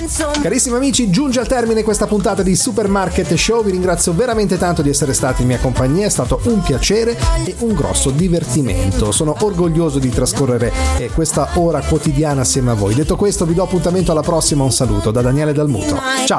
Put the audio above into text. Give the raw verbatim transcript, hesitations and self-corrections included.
Carissimi amici, giunge al termine questa puntata di Supermarket Show. Vi ringrazio veramente tanto di essere stati in mia compagnia, è stato un piacere e un grosso divertimento. Sono orgoglioso di trascorrere eh, questa ora quotidiana assieme a voi. Detto questo, vi do appuntamento alla prossima. Un saluto da Daniele Dalmuto. Ciao.